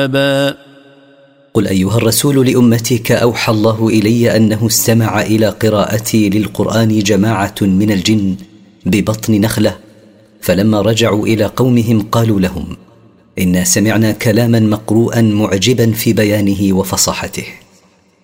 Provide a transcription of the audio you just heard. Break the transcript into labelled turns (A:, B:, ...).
A: أبا.
B: قل أيها الرسول لأمتك أوحى الله إلي أنه استمع إلى قراءتي للقرآن جماعة من الجن ببطن نخلة، فلما رجعوا إلى قومهم قالوا لهم: إنا سمعنا كلاما مقروءا معجبا في بيانه وفصاحته.